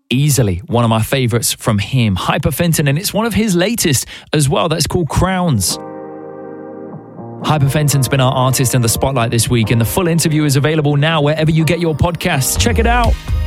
Easily one of my favorites from him, Hyperfenton, and it's one of his latest as well. That's called Crowns. Hyperfenton's been our artist in the spotlight this week, and the full interview is available now wherever you get your podcasts. Check it out.